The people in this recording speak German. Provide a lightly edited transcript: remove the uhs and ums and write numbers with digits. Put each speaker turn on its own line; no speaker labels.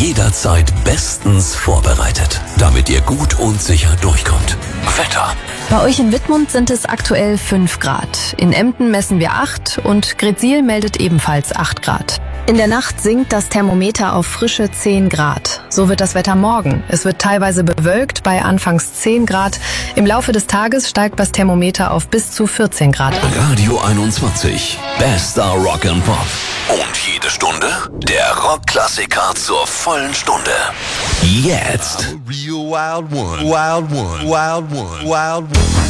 jederzeit bestens vorbereitet, damit ihr gut und sicher durchkommt. Wetter.
Bei euch in Wittmund sind es aktuell 5 Grad. In Emden messen wir 8 und Gretzil meldet ebenfalls 8 Grad. In der Nacht sinkt das Thermometer auf frische 10 Grad. So wird das Wetter morgen. Es wird teilweise bewölkt bei anfangs 10 Grad. Im Laufe des Tages steigt das Thermometer auf bis zu 14 Grad an.
Radio 21. Bester Rock and Pop. Und jede Stunde der Rockklassiker zur vollen Stunde. Jetzt.
I'm a real wild one. Wild one. Wild one. Wild one.